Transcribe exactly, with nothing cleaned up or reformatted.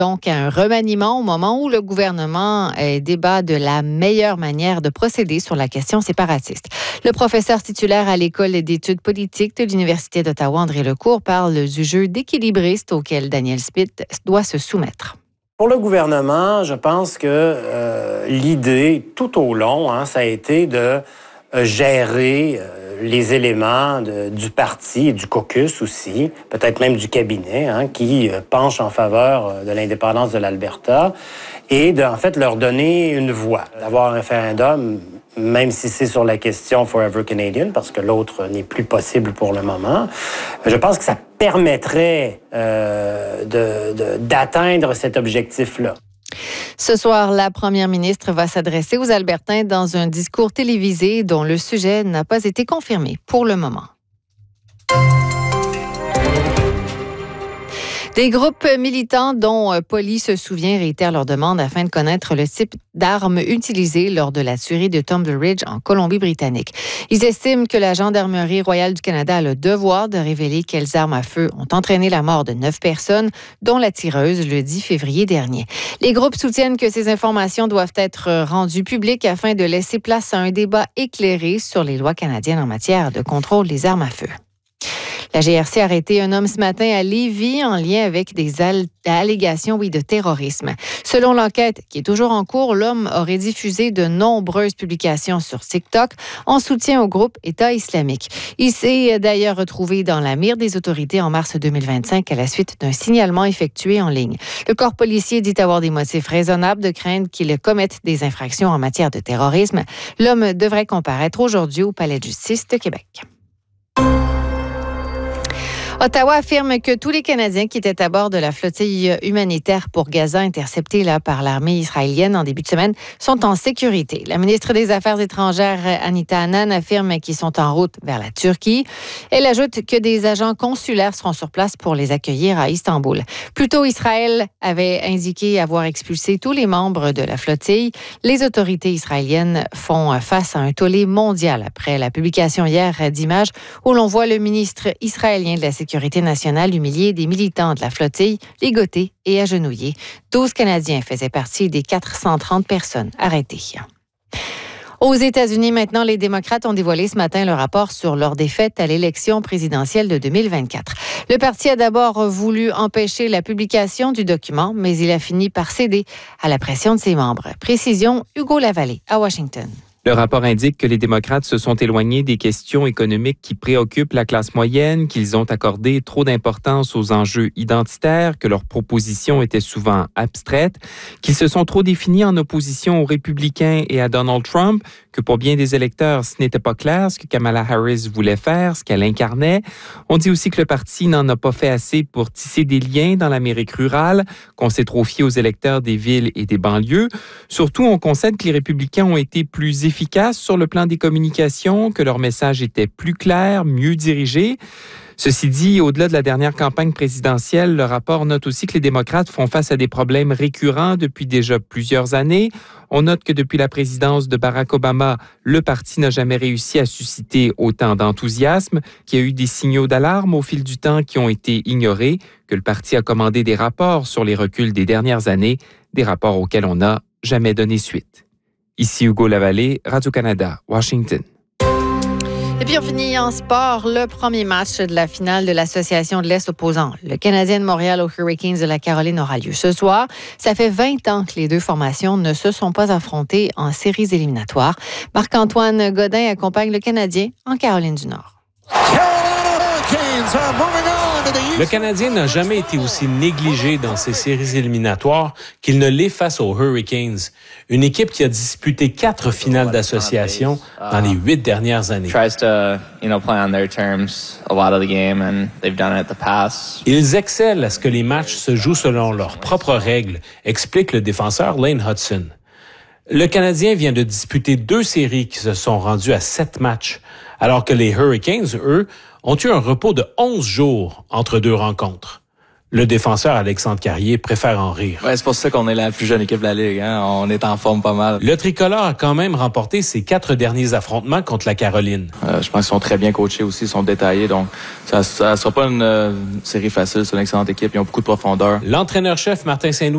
donc à un remaniement au moment où le gouvernement euh, débat de la meilleure manière de procéder sur la question séparatiste. Le professeur titulaire à l'École d'études politiques de l'Université d'Ottawa, André Lecourt, parle du jeu d'équilibriste auquel Daniel Smith doit se soumettre. Pour le gouvernement, je pense que euh, l'idée tout au long, hein, ça a été de euh, gérer euh, les éléments de, du parti et du caucus aussi, peut-être même du cabinet, hein, qui euh, penche en faveur de l'indépendance de l'Alberta et de, en fait, leur donner une voix. D'avoir un référendum, même si c'est sur la question Forever Canadian, parce que l'autre n'est plus possible pour le moment, je pense que ça permettrait euh, de, de, d'atteindre cet objectif-là. Ce soir, la première ministre va s'adresser aux Albertains dans un discours télévisé dont le sujet n'a pas été confirmé pour le moment. Des groupes militants dont Poly se souvient réitèrent leur demande afin de connaître le type d'armes utilisées lors de la tuerie de Tumble Ridge en Colombie-Britannique. Ils estiment que la Gendarmerie royale du Canada a le devoir de révéler quelles armes à feu ont entraîné la mort de neuf personnes, dont la tireuse le dix février dernier. Les groupes soutiennent que ces informations doivent être rendues publiques afin de laisser place à un débat éclairé sur les lois canadiennes en matière de contrôle des armes à feu. La G R C a arrêté un homme ce matin à Lévis en lien avec des all- allégations oui, de terrorisme. Selon l'enquête qui est toujours en cours, l'homme aurait diffusé de nombreuses publications sur TikTok en soutien au groupe État islamique. Il s'est d'ailleurs retrouvé dans la mire des autorités en mars deux mille vingt-cinq à la suite d'un signalement effectué en ligne. Le corps policier dit avoir des motifs raisonnables de craindre qu'il commette des infractions en matière de terrorisme. L'homme devrait comparaître aujourd'hui au Palais de justice de Québec. Ottawa affirme que tous les Canadiens qui étaient à bord de la flottille humanitaire pour Gaza interceptée là, par l'armée israélienne en début de semaine sont en sécurité. La ministre des Affaires étrangères, Anita Anand, affirme qu'ils sont en route vers la Turquie. Elle ajoute que des agents consulaires seront sur place pour les accueillir à Istanbul. Plus tôt, Israël avait indiqué avoir expulsé tous les membres de la flottille. Les autorités israéliennes font face à un tollé mondial après la publication hier d'images où l'on voit le ministre israélien de la Sécurité Sécurité nationale humilier des militants de la flottille, ligotés et agenouillés. douze Canadiens faisaient partie des quatre cent trente personnes arrêtées. Aux États-Unis, maintenant, les démocrates ont dévoilé ce matin le rapport sur leur défaite à l'élection présidentielle de deux mille vingt-quatre. Le parti a d'abord voulu empêcher la publication du document, mais il a fini par céder à la pression de ses membres. Précision, Hugo Lavallée, à Washington. Le rapport indique que les démocrates se sont éloignés des questions économiques qui préoccupent la classe moyenne, qu'ils ont accordé trop d'importance aux enjeux identitaires, que leurs propositions étaient souvent abstraites, qu'ils se sont trop définis en opposition aux républicains et à Donald Trump, que pour bien des électeurs, ce n'était pas clair ce que Kamala Harris voulait faire, ce qu'elle incarnait. On dit aussi que le parti n'en a pas fait assez pour tisser des liens dans l'Amérique rurale, qu'on s'est trop fié aux électeurs des villes et des banlieues. Surtout, on concède que les républicains ont été plus efficaces sur le plan des communications, que leur message était plus clair, mieux dirigé. Ceci dit, au-delà de la dernière campagne présidentielle, le rapport note aussi que les démocrates font face à des problèmes récurrents depuis déjà plusieurs années. On note que depuis la présidence de Barack Obama, le parti n'a jamais réussi à susciter autant d'enthousiasme, qu'il y a eu des signaux d'alarme au fil du temps qui ont été ignorés, que le parti a commandé des rapports sur les reculs des dernières années, des rapports auxquels on n'a jamais donné suite. Ici Hugo Lavallée, Radio-Canada, Washington. Et puis on finit en sport, le premier match de la finale de l'Association de l'Est opposant le Canadien de Montréal aux Hurricanes de la Caroline aura lieu ce soir. Ça fait vingt ans que les deux formations ne se sont pas affrontées en séries éliminatoires. Marc-Antoine Godin accompagne le Canadien en Caroline du Nord. Le Canadien n'a jamais été aussi négligé dans ses séries éliminatoires qu'il ne l'est face aux Hurricanes, une équipe qui a disputé quatre finales d'association dans les huit dernières années. Ils excellent à ce que les matchs se jouent selon leurs propres règles, explique le défenseur Lane Hudson. Le Canadien vient de disputer deux séries qui se sont rendues à sept matchs, alors que les Hurricanes, eux, ont eu un repos de onze jours entre deux rencontres. Le défenseur Alexandre Carrier préfère en rire. Ouais, c'est pour ça qu'on est la plus jeune équipe de la Ligue. Hein? On est en forme pas mal. Le tricolore a quand même remporté ses quatre derniers affrontements contre la Caroline. Euh, je pense qu'ils sont très bien coachés aussi, ils sont détaillés. Donc, ça ne sera pas une euh, série facile. C'est une excellente équipe. Ils ont beaucoup de profondeur. L'entraîneur-chef Martin Saint-Louis